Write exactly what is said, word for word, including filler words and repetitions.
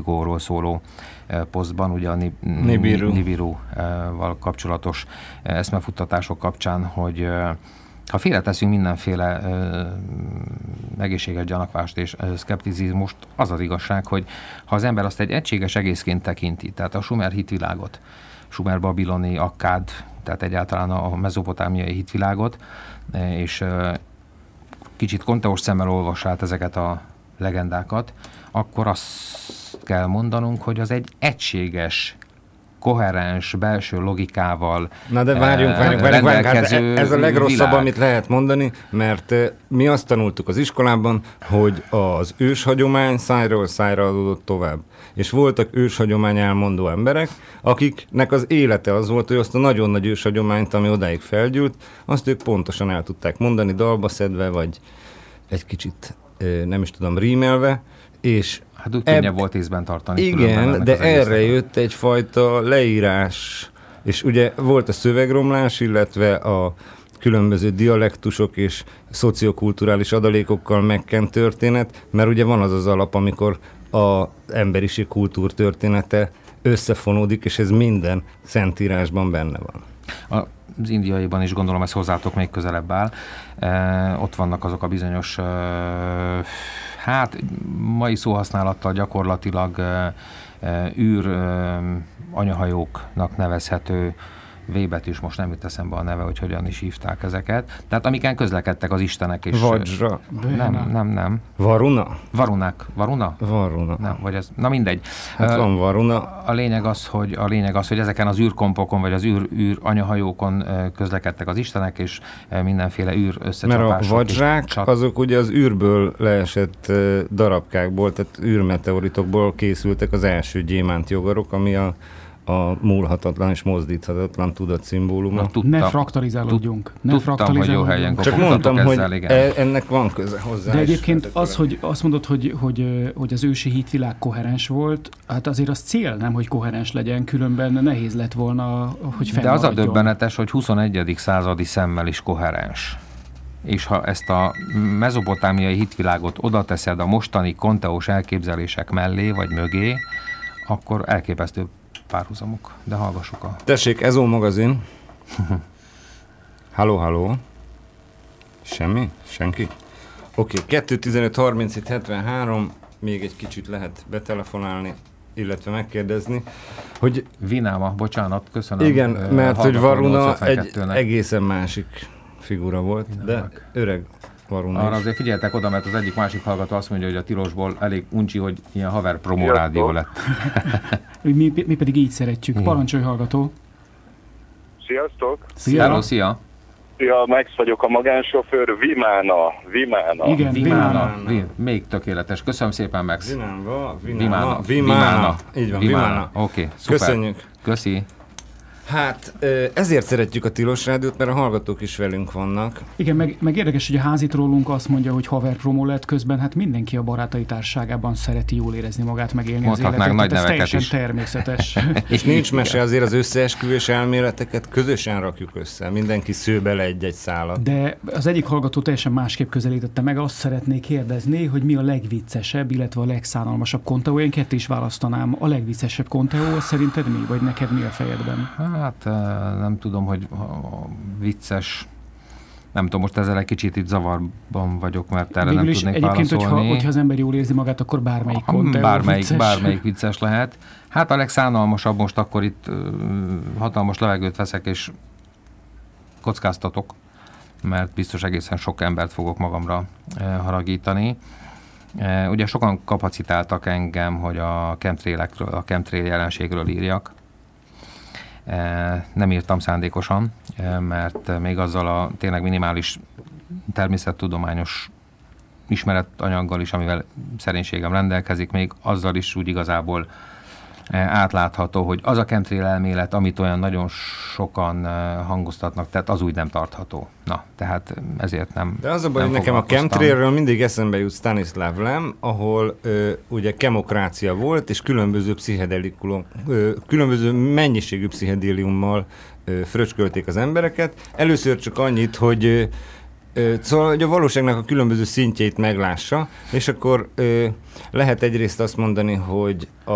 bolygóról szóló posztban, ugye a Nibiru. Nibiru-val kapcsolatos eszmefuttatások kapcsán, hogy ha félreteszünk mindenféle egészséges gyanakvást és szkepticizmust, az az igazság, hogy ha az ember azt egy egységes egészként tekinti, tehát a sumer hitvilágot, sumer-babiloni, akkád, tehát egyáltalán a mezopotámiai hitvilágot, és kicsit konteós szemmel olvassa át ezeket a legendákat, akkor azt kell mondanunk, hogy az egy egységes, koherens, belső logikával Na de várjunk, várjunk, várjunk, várjunk. Hát ez a legrosszabb, világ. Amit lehet mondani, mert mi azt tanultuk az iskolában, hogy az őshagyomány szájról szájra adódott tovább. És voltak őshagyomány elmondó emberek, akiknek az élete az volt, hogy azt a nagyon nagy őshagyományt, ami odáig felgyűlt, azt ők pontosan el tudták mondani, dalba szedve, vagy egy kicsit, nem is tudom, rímelve, és hát úgy könnyebb ebb... volt észben tartani. Igen, de erre jött egyfajta leírás, és ugye volt a szövegromlás, illetve a különböző dialektusok és szociokulturális adalékokkal megkent történet, mert ugye van az az alap, amikor az emberiség kultúrtörténete összefonódik, és ez minden szentírásban benne van. A az indiaiban is gondolom ez hozzátok még közelebb áll. E, ott vannak azok a bizonyos, e, hát mai szóhasználattal gyakorlatilag e, e, űr e, anyahajóknak nevezhető V-betűs, most nem jut eszembe a neve, hogy hogyan is hívták ezeket. Tehát amiken közlekedtek az istenek is. Vajra. Nem, nem, nem. Varuna? Varunák. Varuna? Varuna. Nem, vagy ez, na mindegy. Hát van Varuna. A lényeg az, hogy, a lényeg az, hogy ezeken az űrkompokon, vagy az űr, űr anyahajókon közlekedtek az istenek, és mindenféle űr összecsapások. Mert a vajrák, csat... azok ugye az űrből leesett darabkákból, tehát űrmeteoritokból készültek az első gyémántjogarok, ami a a múlhatatlan és mozdíthatatlan tudatszimbóluma. Ne fraktalizálódjunk. Ne Tudtam, hogy jó helyen Csak mondtam, ezzel, hogy igen. ennek van köze hozzá. De egyébként az, hogy azt mondod, hogy, hogy, hogy az ősi hitvilág koherens volt, hát azért az cél nem, hogy koherens legyen, különben nehéz lett volna, hogy fennmaradjon. De az a döbbenetes, hogy huszonegyedik századi szemmel is koherens. És ha ezt a mezopotámiai hitvilágot oda teszed a mostani konteós elképzelések mellé, vagy mögé, akkor elképesztő párhuzamok, de hallgassuk a... Tessék, Ezó magazin. Halló, halló. Semmi? Senki? Oké, kettő tizenöt harmincöt hetvenhárom, még egy kicsit lehet betelefonálni, illetve megkérdezni, hogy... Vináma, bocsánat, köszönöm. Igen, mert hogy Varuna egy egészen másik figura volt, Vinámak. De öreg Varuna Arra is. azért figyeltek oda, mert az egyik másik hallgató azt mondja, hogy a tilosból elég uncsi, hogy ilyen haver promó rádió lett. mi, mi pedig így szeretjük. Parancsolj, hallgató! Sziasztok! Szia! Hello, szia! Ja, Max vagyok, a magánsofőr, Vimána, Vimána. Igen, Vimána. Vimána. Még tökéletes. Köszönöm szépen, Max. Vimána, Vimána. Vimána. Így van, Vimána. Oké, okay, szuper. Köszönjük. Köszi. Hát ezért szeretjük a Tilos Rádiót, mert a hallgatók is velünk vannak. Igen, meg, meg érdekes, hogy a házitólunk azt mondja, hogy haver promó lett, közben hát mindenki a barátai társaságában szereti jól érezni magát, megélni az életet. Nagy ez teljesen is. természetes. És nincs mese, azért az összeesküvés elméleteket közösen rakjuk össze. Mindenki sző bele egy-egy szálat. De az egyik hallgató teljesen másképp közelítette meg, azt szeretnék kérdezni, hogy mi a legviccesebb, illetve a legszánalmasabb konteó. Én ketté is választanám. A legviccesebb konteó, szerinted mi? Vagy neked mi a fejedben? Hát nem tudom, hogy vicces, nem tudom, most ezzel egy kicsit itt zavarban vagyok, mert erre végül nem is tudnék egyébként, válaszolni. Hogyha, hogyha az ember jól érzi magát, akkor bármelyik konteó bármelyik, vicces. Bármelyik vicces lehet. Hát a legszánalmasabb, most akkor itt uh, hatalmas levegőt veszek, és kockáztatok, mert biztos egészen sok embert fogok magamra uh, haragítani. Uh, ugye sokan kapacitáltak engem, hogy a chemtrailekről, a chemtrail jelenségről írjak. Nem írtam szándékosan, mert még azzal a tényleg minimális természettudományos ismeretanyaggal is, amivel szerénységem rendelkezik, még azzal is úgy igazából átlátható, hogy az a chemtrail elmélet, amit olyan nagyon sokan hangoztatnak, tehát az úgy nem tartható. Na, tehát ezért nem. De az a baj, hogy nekem a chemtrailről mindig eszembe jut Stanislav Lem, ahol ö, ugye kemokrácia volt, és különböző pszichedelikulum, ö, különböző mennyiségű pszichedéliummal ö, fröcskölték az embereket. Először csak annyit, hogy ö, ö, szóval hogy a valóságnak a különböző szintjeit meglássa, és akkor ö, lehet egyrészt azt mondani, hogy a